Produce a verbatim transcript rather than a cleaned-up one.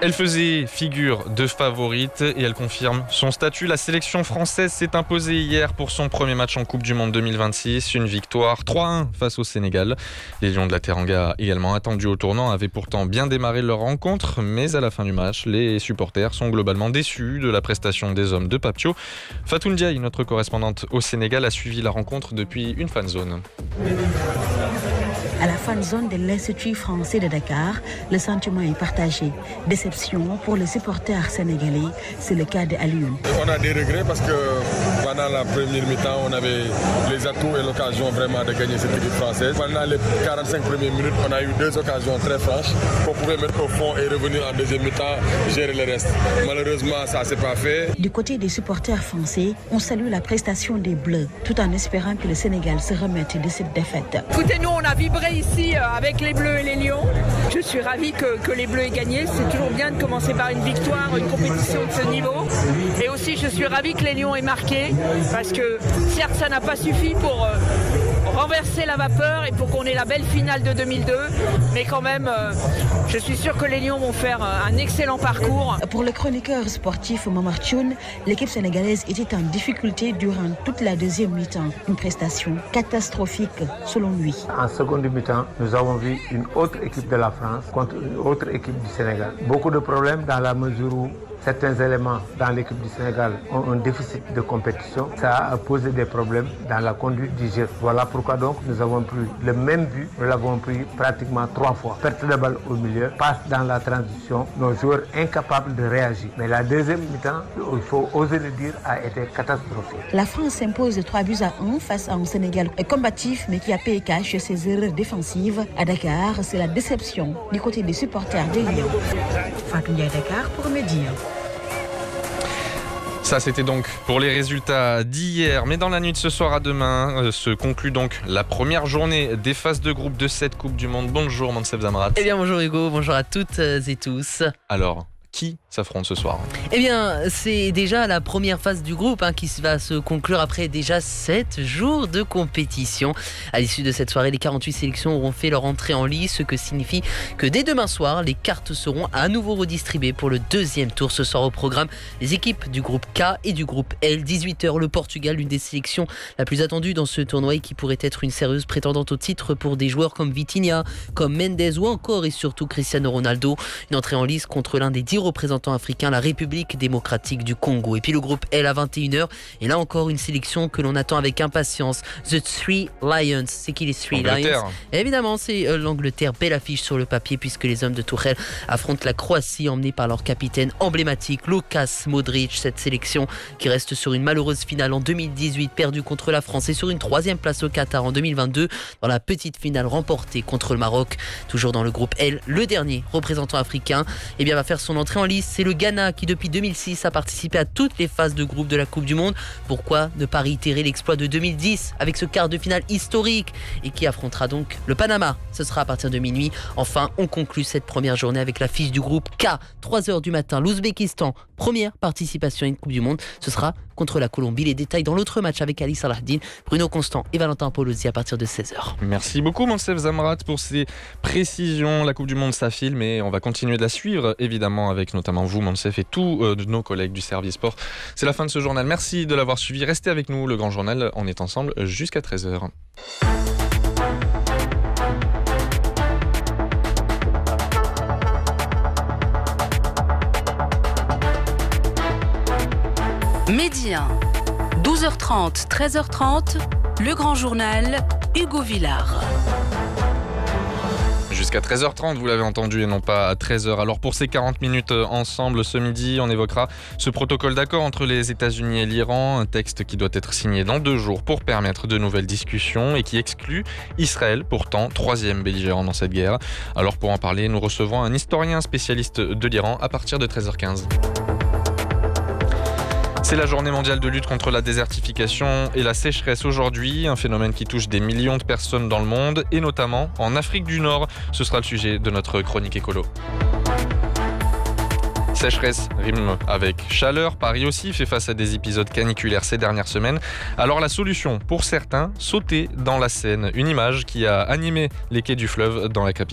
Elle faisait figure de favorite et elle confirme son statut. La sélection française s'est imposée hier pour son premier match en Coupe du Monde deux mille vingt-six. Une victoire trois à un face au Sénégal. Les Lions de la Teranga, également attendus au tournant, avaient pourtant bien démarré leur rencontre. Mais à la fin du match, les supporters sont globalement déçus de la prestation des hommes de Papio. Fatou Ndiaye, notre correspondante au Sénégal, a suivi la rencontre depuis une fan zone. À la fan zone de l'Institut français de Dakar, le sentiment est partagé. Déception pour les supporters sénégalais, c'est le cas de Alioune. On a des regrets parce que pendant la première mi-temps, on avait les atouts et l'occasion vraiment de gagner cette équipe française. Pendant les quarante-cinq premières minutes, on a eu deux occasions très franches qu'on pouvait mettre au fond et revenir en deuxième mi-temps, gérer le reste. Malheureusement, ça ne s'est pas fait. Du côté des supporters français, on salue la prestation des Bleus, tout en espérant que le Sénégal se remette de cette défaite. Écoutez, nous, on a vibré ici avec les Bleus et les Lions. Je suis ravie que, que les Bleus aient gagné. C'est toujours bien de commencer par une victoire, une compétition de ce niveau. Et aussi, je suis ravie que les Lions aient marqué parce que certes, ça n'a pas suffi pour euh, renverser la vapeur et pour qu'on ait la belle finale de deux mille deux. Mais quand même, euh, je suis sûre que les Lions vont faire un excellent parcours. Pour le chroniqueur sportif Momar Thioune, l'équipe sénégalaise était en difficulté durant toute la deuxième mi-temps. Une prestation catastrophique selon lui. En seconde mi-temps, nous avons vu une autre équipe de la France contre une autre équipe du Sénégal. Beaucoup de problèmes dans la mesure où certains éléments dans l'équipe du Sénégal ont un déficit de compétition. Ça a posé des problèmes dans la conduite du jeu. Voilà pourquoi donc nous avons pris le même but. Nous l'avons pris pratiquement trois fois. Perte de balle au milieu, passe dans la transition, nos joueurs incapables de réagir. Mais la deuxième mi-temps, il faut oser le dire, a été catastrophique. La France s'impose de trois buts à un face à un Sénégal combatif mais qui a payé cash ses erreurs défensives. À Dakar, c'est la déception du côté des supporters des Lions. Fatou Ndiaye, Dakar pour Média. Ça, c'était donc pour les résultats d'hier. Mais dans la nuit de ce soir à demain, euh, se conclut donc la première journée des phases de groupe de cette Coupe du Monde. Bonjour, Monsef Zamrat. Eh bien, bonjour Hugo, bonjour à toutes et tous. Alors, qui s'affronte ce soir? Eh bien, c'est déjà la première phase du groupe hein, qui va se conclure après déjà sept jours de compétition. À l'issue de cette soirée, les quarante-huit sélections auront fait leur entrée en lice, ce que signifie que dès demain soir, les cartes seront à nouveau redistribuées pour le deuxième tour. Ce soir au programme, les équipes du groupe K et du groupe L. dix-huit heures, le Portugal, l'une des sélections la plus attendue dans ce tournoi et qui pourrait être une sérieuse prétendante au titre pour des joueurs comme Vitinha, comme Mendes ou encore et surtout Cristiano Ronaldo. Une entrée en lice contre l'un des dix représentants africain, la République démocratique du Congo. Et puis le groupe L à vingt et une heures. Et là encore une sélection que l'on attend avec impatience. The Three Lions. C'est qui les Three Lions? Évidemment, c'est euh, l'Angleterre. Belle affiche sur le papier puisque les hommes de Tuchel affrontent la Croatie emmenés par leur capitaine emblématique Lukas Modric. Cette sélection qui reste sur une malheureuse finale en deux mille dix-huit perdue contre la France et sur une troisième place au Qatar en deux mille vingt-deux dans la petite finale remportée contre le Maroc. Toujours dans le groupe L, le dernier représentant africain eh bien, va faire son entrée en lice. C'est le Ghana qui depuis deux mille six a participé à toutes les phases de groupe de la Coupe du Monde. Pourquoi ne pas réitérer l'exploit de deux mille dix avec ce quart de finale historique et qui affrontera donc le Panama? Ce sera à partir de minuit. Enfin, on conclut cette première journée avec l'affiche du groupe K. trois heures du matin, l'Ouzbékistan, première participation à une Coupe du Monde. Ce sera contre la Colombie. Les détails dans l'autre match avec Ali Salahdine, Bruno Constant et Valentin Polozzi à partir de seize heures. Merci beaucoup Monsef Zamrat pour ces précisions. La Coupe du Monde s'affile mais on va continuer de la suivre évidemment avec notamment vous Monsef et tous euh, nos collègues du service sport. C'est la fin de ce journal. Merci de l'avoir suivi. Restez avec nous. Le Grand Journal, on est ensemble jusqu'à treize heures. Média, douze heures trente, treize heures trente, Le Grand Journal, Hugo Villard. Jusqu'à treize heures trente, vous l'avez entendu, et non pas à treize heures. Alors pour ces quarante minutes ensemble ce midi, on évoquera ce protocole d'accord entre les États-Unis et l'Iran, un texte qui doit être signé dans deux jours pour permettre de nouvelles discussions et qui exclut Israël, pourtant troisième belligérant dans cette guerre. Alors pour en parler, nous recevons un historien spécialiste de l'Iran à partir de treize heures quinze. C'est la journée mondiale de lutte contre la désertification et la sécheresse aujourd'hui, un phénomène qui touche des millions de personnes dans le monde et notamment en Afrique du Nord. Ce sera le sujet de notre chronique écolo. Sécheresse rime avec chaleur. Paris aussi fait face à des épisodes caniculaires ces dernières semaines. Alors la solution pour certains, sauter dans la Seine. Une image qui a animé les quais du fleuve dans la capitale.